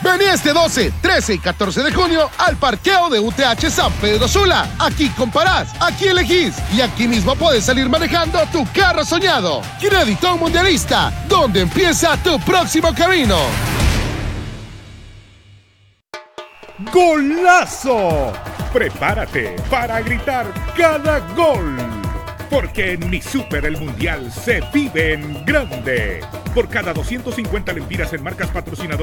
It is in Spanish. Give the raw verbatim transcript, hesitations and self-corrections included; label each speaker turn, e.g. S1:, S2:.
S1: Vení este doce, trece y catorce de junio al parqueo de U T H San Pedro Sula. Aquí comparás, aquí elegís y aquí mismo puedes salir manejando tu carro soñado. Crédito Mundialista, donde empieza tu próximo camino.
S2: ¡Golazo! Prepárate para gritar cada gol. Porque en Mi Super el Mundial se vive en grande. Por cada doscientas cincuenta lempiras en marcas patrocinadoras